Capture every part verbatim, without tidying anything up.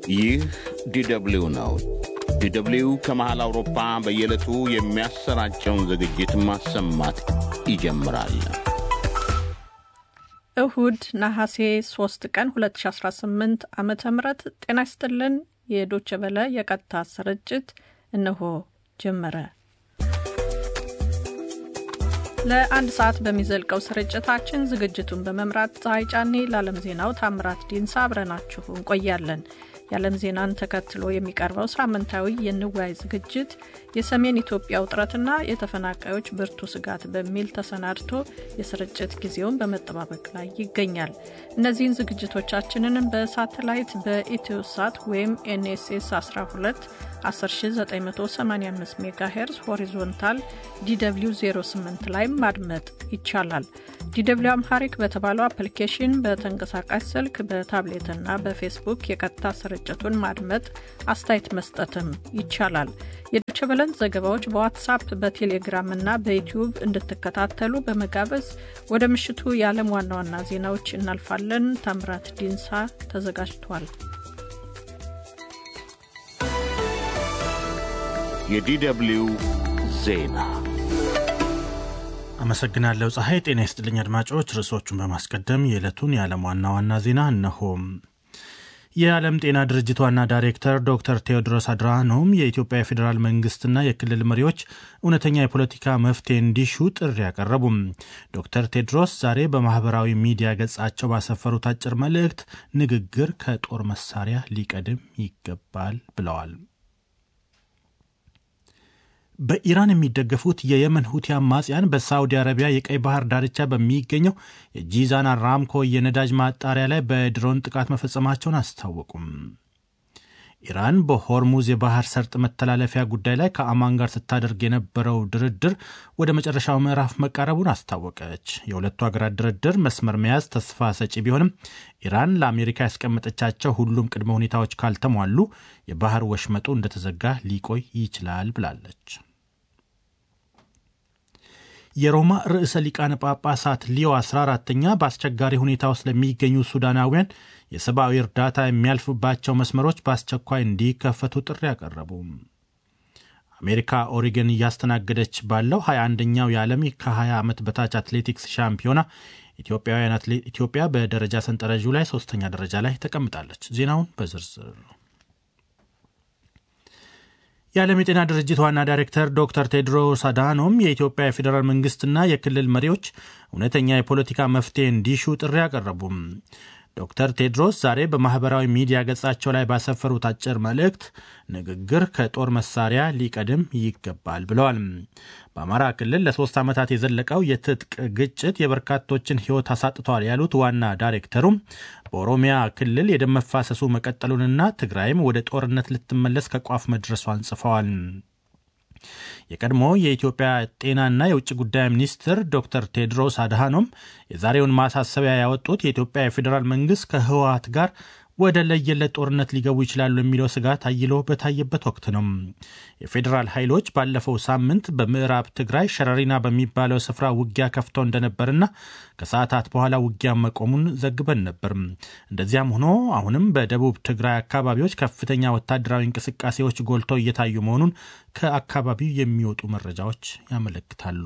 ይህ ዲደብሊው ነው። ዲደብሊው ከመሃል አውሮፓ በየዕለቱ የሚያሰራጨውን ዝግጅት ማሰማት ይጀምራል። እሁድ ነሐሴ ሶስት ቀን ሁለት ሺህ አስራ ስምንት ዓመተ ምህረት ጤና ይስጥልን። የዶቼ ቬለ የቀጥታ ስርጭት እነሆ ጀመረ። ለአንድ ሰዓት በሚዘልቀው ስርጭታችን ዝግጅቱን በመምራት ፀሐይ ጫኔ፣ ለዓለም ዜናው ታምራት ዲንሳ አብረናችሁ እንቆያለን። የዓለም ዜናን ተከትሎ የሚቀርበው ሳምንታዊ የንዋይ ዝግጅት የሰሜን ኢትዮጵያ ውጥረትና የተፈናቃዮች ብርቱ ስጋት በሚል ተሰናድቶ የስርጭት ጊዜውን በመጠባበቅ ላይ ይገኛል። እነዚህን ዝግጅቶቻችንን በሳተላይት በኢትዮሳት ወይም ኤንኤስኤስ አስራ ሁለት አስር ሺህ ዘጠኝ መቶ ሰማንያ አምስት ሜጋሄርዝ ሆሪዞንታል ዲደብሊው ዜሮ ስምንት ላይ ማድመጥ ይቻላል። ዲደብሊው አምሃሪክ በተባለው አፕሊኬሽን በተንቀሳቃሽ ስልክ በታብሌትና በፌስቡክ የቀጥታ ስርጭቱን ማድመጥ አስተያየት መስጠትም ይቻላል። የዶቼ ቬለን ዘገባዎች በዋትስአፕ በቴሌግራም እና በዩቲዩብ እንድትከታተሉ በመጋበዝ ወደ ምሽቱ የዓለም ዋና ዋና ዜናዎች እናልፋለን። ታምራት ዲንሳ ተዘጋጅቷል። የዲደብሊው ዜና አመሰግናለሁ ፀሐይ። ጤና ይስጥልኝ አድማጮች። ርዕሶቹን በማስቀደም የዕለቱን የዓለም ዋና ዋና ዜና እነሆ። የዓለም ጤና ድርጅት ዋና ዳይሬክተር ዶክተር ቴዎድሮስ አድሃኖም የኢትዮጵያ ፌዴራል መንግስትና የክልል መሪዎች እውነተኛ የፖለቲካ መፍትሄ እንዲሹ ጥሪ ያቀረቡ። ዶክተር ቴዎድሮስ ዛሬ በማህበራዊ ሚዲያ ገጻቸው ባሰፈሩት አጭር መልእክት ንግግር ከጦር መሳሪያ ሊቀድም ይገባል ብለዋል። በኢራን የሚደገፉት የየመን ሁቲ አማጽያን በሳዑዲ አረቢያ የቀይ ባህር ዳርቻ በሚገኘው የጂዛን አራምኮ የነዳጅ ማጣሪያ ላይ በድሮን ጥቃት መፈጸማቸውን አስታወቁም። ኢራን በሆርሙዝ የባህር ሰርጥ መተላለፊያ ጉዳይ ላይ ከአማን ጋር ስታደርግ የነበረው ድርድር ወደ መጨረሻው ምዕራፍ መቃረቡን አስታወቀች። የሁለቱ ሀገራት ድርድር መስመር መያዝ ተስፋ ሰጪ ቢሆንም ኢራን ለአሜሪካ ያስቀመጠቻቸው ሁሉም ቅድመ ሁኔታዎች ካልተሟሉ የባህር ወሽመጡ እንደተዘጋ ሊቆይ ይችላል ብላለች። የሮማ ርዕሰ ሊቃነ ጳጳሳት ሊዮ አስራ አራተኛ በአስቸጋሪ ሁኔታ ውስጥ ለሚገኙ ሱዳናውያን የሰብአዊ እርዳታ የሚያልፍባቸው መስመሮች በአስቸኳይ እንዲከፈቱ ጥሪ ያቀረቡ። አሜሪካ ኦሪገን እያስተናገደች ባለው ሃያ አንደኛው የዓለም ከ20 ዓመት በታች አትሌቲክስ ሻምፒዮና ኢትዮጵያውያን አትሌት ኢትዮጵያ በደረጃ ሰንጠረዡ ላይ ሶስተኛ ደረጃ ላይ ተቀምጣለች። ዜናውን በዝርዝር የዓለም የጤና ድርጅት ዋና ዳይሬክተር ዶክተር ቴዎድሮስ አድሃኖም የኢትዮጵያ የፌዴራል መንግስትና የክልል መሪዎች እውነተኛ የፖለቲካ መፍትሄ እንዲሹ ጥሪ ያቀረቡ። ዶክተር ቴዎድሮስ ዛሬ በማህበራዊ ሚዲያ ገጻቸው ላይ ባሰፈሩት አጭር መልእክት ንግግር ከጦር መሳሪያ ሊቀድም ይገባል ብለዋል። በአማራ ክልል ለሶስት ዓመታት የዘለቀው የትጥቅ ግጭት የበርካቶችን ሕይወት አሳጥቷል ያሉት ዋና ዳይሬክተሩም በኦሮሚያ ክልል የደም መፋሰሱ መቀጠሉንና ትግራይም ወደ ጦርነት ልትመለስ ከቋፍ መድረሷን ጽፈዋል። የቀድሞ የኢትዮጵያ ጤናና የውጭ ጉዳይ ሚኒስትር ዶክተር ቴዎድሮስ አድሃኖም የዛሬውን ማሳሰቢያ ያወጡት የኢትዮጵያ የፌዴራል መንግስት ከህወሓት ጋር ወደ ለየለት ጦርነት ሊገቡ ይችላሉ የሚለው ስጋት አይሎ በታየበት ወቅት ነው። የፌዴራል ኃይሎች ባለፈው ሳምንት በምዕራብ ትግራይ ሸረሪና በሚባለው ስፍራ ውጊያ ከፍተው እንደነበርና ከሰዓታት በኋላ ውጊያ መቆሙን ዘግበን ነበር። እንደዚያም ሆኖ አሁንም በደቡብ ትግራይ አካባቢዎች ከፍተኛ ወታደራዊ እንቅስቃሴዎች ጎልተው እየታዩ መሆኑን ከአካባቢው የሚወጡ መረጃዎች ያመለክታሉ።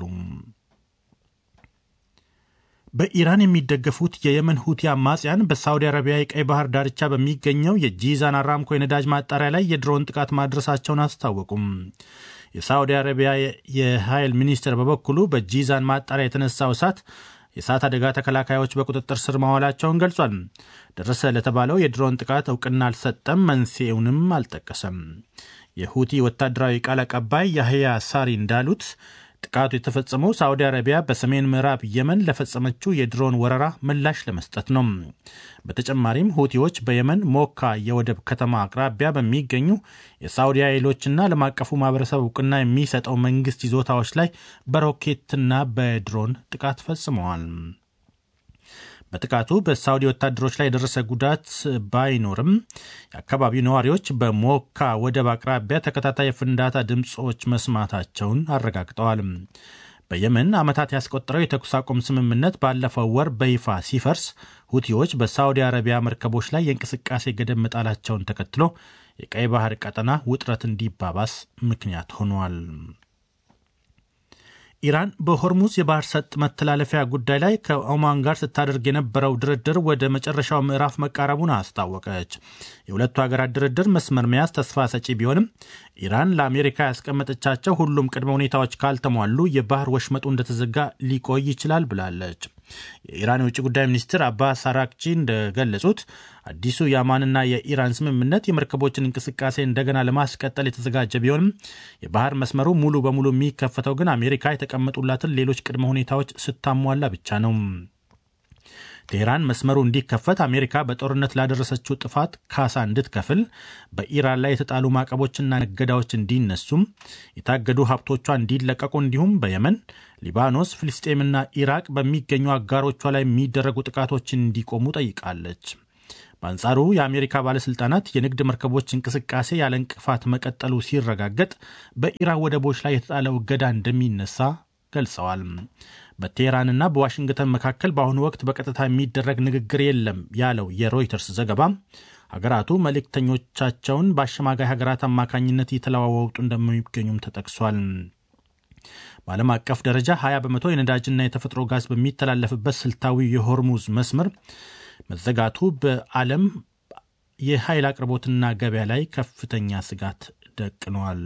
በኢራን የሚደገፉት የየመን ሁቲ አማጽያን በሳዑዲ አረቢያ የቀይ ባህር ዳርቻ በሚገኘው የጂዛን አራምኮ የነዳጅ ማጣሪያ ላይ የድሮን ጥቃት ማድረሳቸውን አስታወቁም። የሳዑዲ አረቢያ የኃይል ሚኒስትር በበኩሉ በጂዛን ማጣሪያ የተነሳው እሳት የእሳት አደጋ ተከላካዮች በቁጥጥር ስር ማዋላቸውን ገልጿል። ደረሰ ለተባለው የድሮን ጥቃት እውቅና አልሰጠም፣ መንስኤውንም አልጠቀሰም። የሁቲ ወታደራዊ ቃል አቀባይ ያህያ ሳሪ እንዳሉት ጥቃቱ የተፈጸመው ሳዑዲ አረቢያ በሰሜን ምዕራብ የመን ለፈጸመችው የድሮን ወረራ ምላሽ ለመስጠት ነው። በተጨማሪም ሁቲዎች በየመን ሞካ የወደብ ከተማ አቅራቢያ በሚገኙ የሳዑዲ ኃይሎችና ዓለም አቀፉ ማህበረሰብ እውቅና የሚሰጠው መንግስት ይዞታዎች ላይ በሮኬትና በድሮን ጥቃት ፈጽመዋል። በጥቃቱ በሳውዲ ወታደሮች ላይ የደረሰ ጉዳት ባይኖርም የአካባቢው ነዋሪዎች በሞካ ወደብ አቅራቢያ ተከታታይ ፍንዳታ ድምጾች መስማታቸውን አረጋግጠዋል። በየመን ዓመታት ያስቆጠረው የተኩስ አቁም ስምምነት ባለፈው ወር በይፋ ሲፈርስ ሁቲዎች በሳዑዲ አረቢያ መርከቦች ላይ የእንቅስቃሴ ገደብ መጣላቸውን ተከትሎ የቀይ ባህር ቀጠና ውጥረት እንዲባባስ ምክንያት ሆኗል። ኢራን በሆርሙዝ የባህር ሰጥ መተላለፊያ ጉዳይ ላይ ከኦማን ጋር ስታደርግ የነበረው ድርድር ወደ መጨረሻው ምዕራፍ መቃረቡን አስታወቀች። የሁለቱ ሀገራት ድርድር መስመር መያዝ ተስፋ ሰጪ ቢሆንም ኢራን ለአሜሪካ ያስቀመጠቻቸው ሁሉም ቅድመ ሁኔታዎች ካልተሟሉ የባህር ወሽመጡ እንደተዘጋ ሊቆይ ይችላል ብላለች። የኢራን የውጭ ጉዳይ ሚኒስትር አባስ አራክቺ እንደገለጹት አዲሱ የአማንና የኢራን ስምምነት የመርከቦችን እንቅስቃሴ እንደገና ለማስቀጠል የተዘጋጀ ቢሆንም የባህር መስመሩ ሙሉ በሙሉ የሚከፈተው ግን አሜሪካ የተቀመጡላትን ሌሎች ቅድመ ሁኔታዎች ስታሟላ ብቻ ነው። ቴህራን መስመሩ እንዲከፈት አሜሪካ በጦርነት ላደረሰችው ጥፋት ካሳ እንድትከፍል፣ በኢራን ላይ የተጣሉ ማዕቀቦችና እገዳዎች እንዲነሱም፣ የታገዱ ሀብቶቿ እንዲለቀቁ እንዲሁም በየመን፣ ሊባኖስ፣ ፍልስጤምና ኢራቅ በሚገኙ አጋሮቿ ላይ የሚደረጉ ጥቃቶች እንዲቆሙ ጠይቃለች። በአንጻሩ የአሜሪካ ባለሥልጣናት የንግድ መርከቦች እንቅስቃሴ ያለ እንቅፋት መቀጠሉ ሲረጋገጥ በኢራን ወደቦች ላይ የተጣለው እገዳ እንደሚነሳ ገልጸዋል። በቴህራንና በዋሽንግተን መካከል በአሁኑ ወቅት በቀጥታ የሚደረግ ንግግር የለም ያለው የሮይተርስ ዘገባ ሀገራቱ መልእክተኞቻቸውን በአሸማጋይ ሀገራት አማካኝነት እየተለዋወጡ እንደሚገኙም ተጠቅሷል። በዓለም አቀፍ ደረጃ ሀያ በመቶ የነዳጅና የተፈጥሮ ጋዝ በሚተላለፍበት ስልታዊ የሆርሙዝ መስመር መዘጋቱ በዓለም የኃይል አቅርቦትና ገበያ ላይ ከፍተኛ ስጋት ደቅኗል።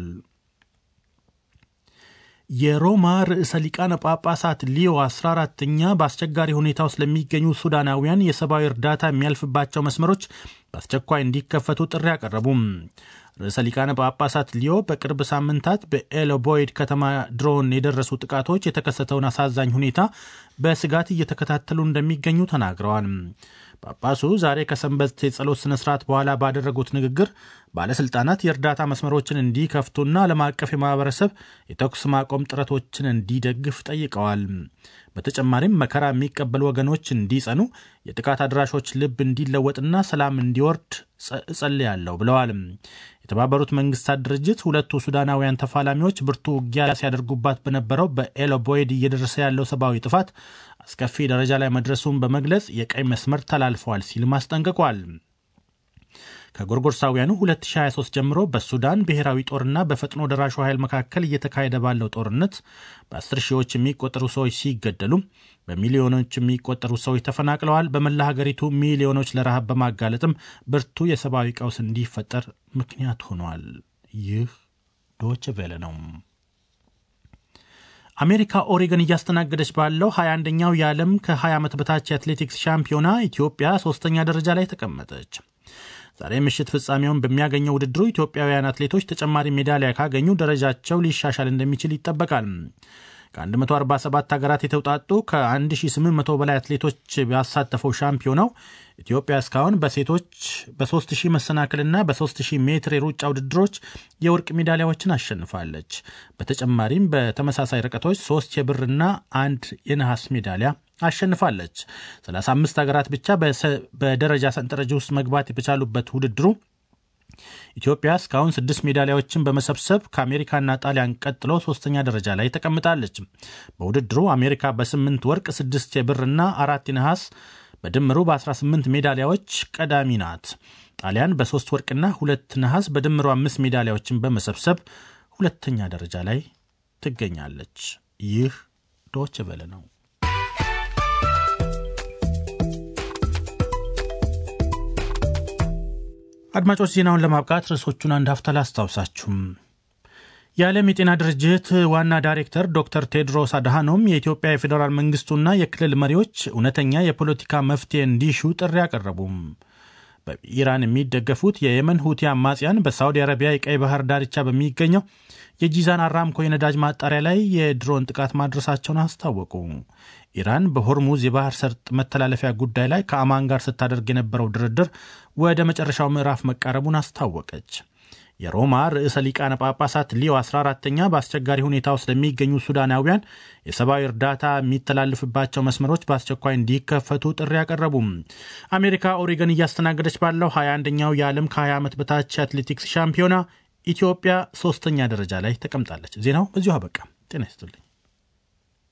የሮማ ርዕሰ ሊቃነ ጳጳሳት ሊዮ አስራ አራተኛ በአስቸጋሪ ሁኔታ ውስጥ ለሚገኙ ሱዳናውያን የሰብአዊ እርዳታ የሚያልፍባቸው መስመሮች በአስቸኳይ እንዲከፈቱ ጥሪ አቀረቡም። ርዕሰ ሊቃነ ጳጳሳት ሊዮ በቅርብ ሳምንታት በኤሎቦይድ ከተማ ድሮን የደረሱ ጥቃቶች የተከሰተውን አሳዛኝ ሁኔታ በስጋት እየተከታተሉ እንደሚገኙ ተናግረዋል። ጳጳሱ ዛሬ ከሰንበት የጸሎት ስነ ስርዓት በኋላ ባደረጉት ንግግር ባለስልጣናት የእርዳታ መስመሮችን እንዲከፍቱና ዓለም አቀፍ የማህበረሰብ የተኩስ ማቆም ጥረቶችን እንዲደግፍ ጠይቀዋል። በተጨማሪም መከራ የሚቀበሉ ወገኖች እንዲጸኑ፣ የጥቃት አድራሾች ልብ እንዲለወጥና ሰላም እንዲወርድ እጸልያለሁ ብለዋል። የተባበሩት መንግስታት ድርጅት ሁለቱ ሱዳናውያን ተፋላሚዎች ብርቱ ውጊያ ሲያደርጉባት በነበረው በኤሎቦይድ እየደረሰ ያለው ሰብአዊ ጥፋት አስከፊ ደረጃ ላይ መድረሱን በመግለጽ የቀይ መስመር ተላልፈዋል ሲል ማስጠንቀቋል። ከጎርጎርሳውያኑ ሁለት ሺህ ሃያ ሶስት ጀምሮ በሱዳን ብሔራዊ ጦርና በፈጥኖ ደራሹ ኃይል መካከል እየተካሄደ ባለው ጦርነት በአስር ሺዎች የሚቆጠሩ ሰዎች ሲገደሉ በሚሊዮኖች የሚቆጠሩ ሰዎች ተፈናቅለዋል። በመላ ሀገሪቱ ሚሊዮኖች ለረሃብ በማጋለጥም ብርቱ የሰብአዊ ቀውስ እንዲፈጠር ምክንያት ሆኗል። ይህ ዶይቼ ቬለ ነው። አሜሪካ ኦሬገን እያስተናገደች ባለው ሀያ አንደኛው የዓለም ከ20 ዓመት በታች የአትሌቲክስ ሻምፒዮና ኢትዮጵያ ሶስተኛ ደረጃ ላይ ተቀመጠች። ዛሬ ምሽት ፍጻሜውን በሚያገኘው ውድድሩ ኢትዮጵያውያን አትሌቶች ተጨማሪ ሜዳሊያ ካገኙ ደረጃቸው ሊሻሻል እንደሚችል ይጠበቃል። ከ147 ሀገራት የተውጣጡ ከ1800 በላይ አትሌቶች ያሳተፈው ሻምፒዮናው ኢትዮጵያ እስካሁን በሴቶች በ3000 መሰናክልና በ3000 ሜትር የሩጫ ውድድሮች የወርቅ ሜዳሊያዎችን አሸንፋለች። በተጨማሪም በተመሳሳይ ርቀቶች ሶስት የብርና አንድ የነሐስ ሜዳሊያ አሸንፋለች። ሰላሳ አምስት ሀገራት ብቻ በደረጃ ሰንጠረዥ ውስጥ መግባት የቻሉበት ውድድሩ ኢትዮጵያ እስካሁን ስድስት ሜዳሊያዎችን በመሰብሰብ ከአሜሪካና ጣሊያን ቀጥሎ ሶስተኛ ደረጃ ላይ ተቀምጣለች። በውድድሩ አሜሪካ በስምንት ወርቅ፣ ስድስት የብርና አራት የነሐስ በድምሩ በ18 ሜዳሊያዎች ቀዳሚ ናት። ጣሊያን በሶስት ወርቅና ሁለት ነሐስ በድምሩ አምስት ሜዳሊያዎችን በመሰብሰብ ሁለተኛ ደረጃ ላይ ትገኛለች። ይህ ዶይቼ ቬለ ነው። አድማጮች ዜናውን ለማብቃት ርዕሶቹን አንድ ሀፍታ ላስታውሳችሁም። የዓለም የጤና ድርጅት ዋና ዳይሬክተር ዶክተር ቴድሮስ አድሃኖም የኢትዮጵያ የፌዴራል መንግስቱና የክልል መሪዎች እውነተኛ የፖለቲካ መፍትሄ እንዲሹ ጥሪ አቀረቡም። በኢራን የሚደገፉት የየመን ሁቲ አማጽያን በሳዑዲ አረቢያ የቀይ ባህር ዳርቻ በሚገኘው የጂዛን አራምኮ የነዳጅ ማጣሪያ ላይ የድሮን ጥቃት ማድረሳቸውን አስታወቁ። ኢራን በሆርሙዝ የባህር ሰርጥ መተላለፊያ ጉዳይ ላይ ከአማን ጋር ስታደርግ የነበረው ድርድር ወደ መጨረሻው ምዕራፍ መቃረቡን አስታወቀች። የሮማ ርዕሰ ሊቃነ ጳጳሳት ሊዮ አስራ አራተኛ በአስቸጋሪ ሁኔታ ውስጥ ለሚገኙ ሱዳናውያን የሰብአዊ እርዳታ የሚተላለፍባቸው መስመሮች በአስቸኳይ እንዲከፈቱ ጥሪ ያቀረቡም። አሜሪካ ኦሬገን እያስተናገደች ባለው ሀያ አንደኛው የዓለም ከ20 ዓመት በታች አትሌቲክስ ሻምፒዮና ኢትዮጵያ ሶስተኛ ደረጃ ላይ ተቀምጣለች። ዜናው በዚሁ አበቃ። ጤና ይስጥልኝ።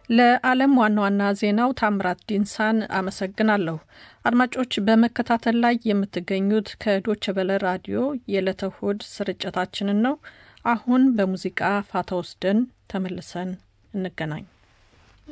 ለዓለም ዋና ዋና ዜናው ታምራት ዲንሳን አመሰግናለሁ። አድማጮች በመከታተል ላይ የምትገኙት ከዶቼ ቬለ ራዲዮ የዕለተ እሁድ ስርጭታችንን ነው። አሁን በሙዚቃ ፋታ ወስደን ተመልሰን እንገናኝ።